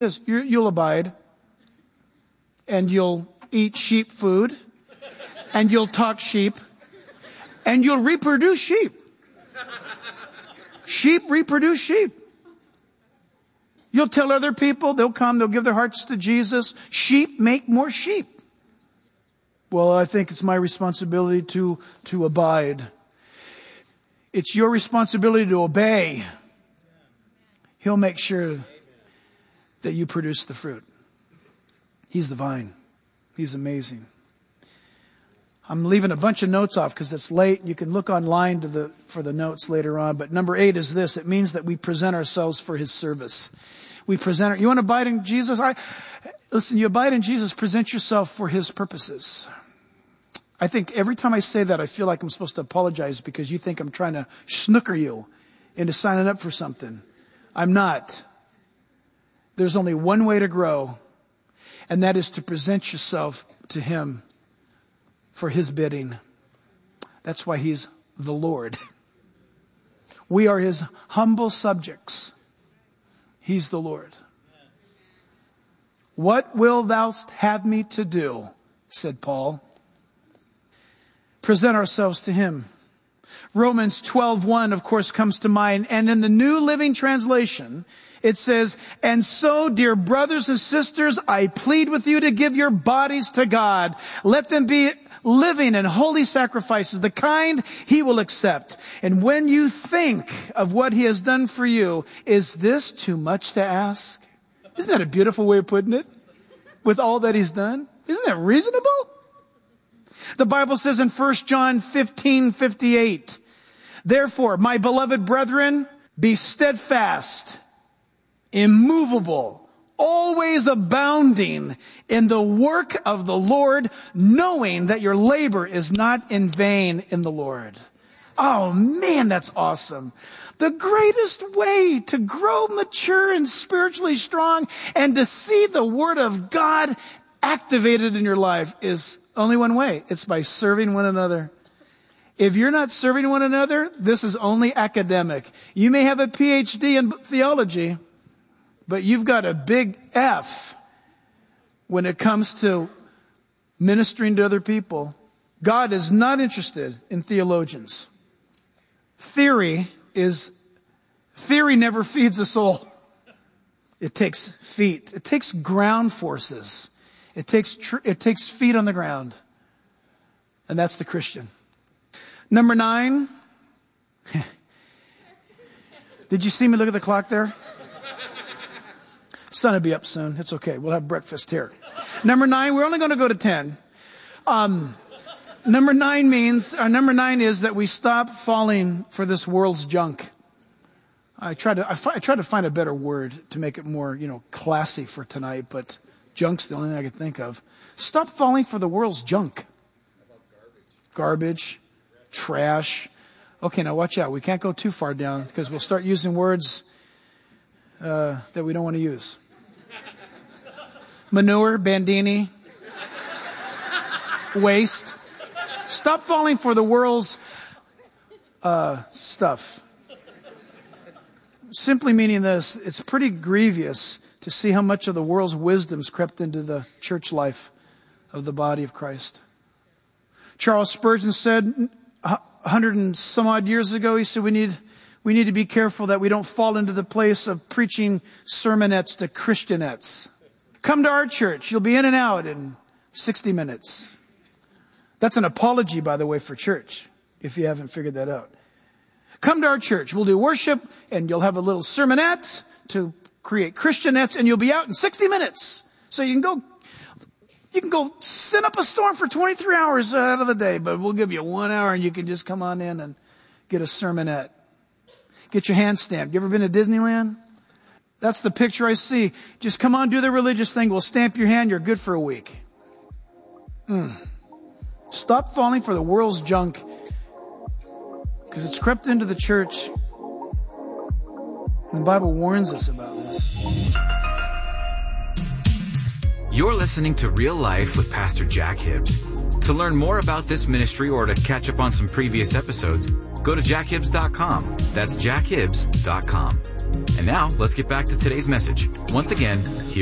You'll abide, and you'll eat sheep food, and you'll talk sheep, and you'll reproduce sheep. Sheep reproduce sheep. You'll tell other people, they'll come, they'll give their hearts to Jesus. Sheep make more sheep. Well, I think it's my responsibility to abide. It's your responsibility to obey. He'll make sure that you produce the fruit. He's the vine. He's amazing. I'm leaving a bunch of notes off because it's late. You can look online for the notes later on. But number 8 is this. It means that we present ourselves for His service. You want to abide in Jesus? Listen, you abide in Jesus, present yourself for His purposes. I think every time I say that, I feel like I'm supposed to apologize because you think I'm trying to snooker you into signing up for something. I'm not. There's only one way to grow, and that is to present yourself to Him for His bidding. That's why He's the Lord. We are His humble subjects. He's the Lord. What wilt thou have me to do? Said Paul. Present ourselves to Him. Romans 12:1, of course, comes to mind. And in the New Living Translation, it says, and so, dear brothers and sisters, I plead with you to give your bodies to God. Let them be living and holy sacrifices, the kind He will accept. And when you think of what He has done for you, is this too much to ask? Isn't that a beautiful way of putting it? With all that He's done? Isn't that reasonable? The Bible says in 1 John 15:58, therefore, my beloved brethren, be steadfast, immovable, always abounding in the work of the Lord, knowing that your labor is not in vain in the Lord. Oh man, that's awesome. The greatest way to grow mature and spiritually strong and to see the Word of God activated in your life is only one way. It's by serving one another. If you're not serving one another, this is only academic. You may have a PhD in theology, but you've got a big F when it comes to ministering to other people. God is not interested in theologians. Theory never feeds a soul. It takes feet. It takes ground forces. It takes feet on the ground. And that's the Christian. Number 9. Did you see me look at the clock there? Sun will be up soon. It's okay. We'll have breakfast here. Number 9, we're only going to go to 10. Number 9 is that we stop falling for this world's junk. I try to find a better word to make it more, classy for tonight, but junk's the only thing I could think of. Stop falling for the world's junk. Garbage, trash. Okay, now watch out. We can't go too far down because we'll start using words that we don't want to use. Manure, bandini, waste. Stop falling for the world's stuff. Simply meaning this, it's pretty grievous to see how much of the world's wisdom's crept into the church life of the body of Christ. Charles Spurgeon said 100 and some odd years ago, he said we need to be careful that we don't fall into the place of preaching sermonettes to Christianettes. Come to our church. You'll be in and out in 60 minutes. That's an apology, by the way, for church, if you haven't figured that out. Come to our church. We'll do worship, and you'll have a little sermonette to create Christianettes, and you'll be out in 60 minutes. So you can go send up a storm for 23 hours out of the day, but we'll give you 1 hour, and you can just come on in and get a sermonette. Get your hand stamped. You ever been to Disneyland? That's the picture I see. Just come on, do the religious thing. We'll stamp your hand. You're good for a week. Stop falling for the world's junk because it's crept into the church. And the Bible warns us about this. You're listening to Real Life with Pastor Jack Hibbs. To learn more about this ministry or to catch up on some previous episodes, go to jackhibbs.com. That's jackhibbs.com. And now, let's get back to today's message. Once again, here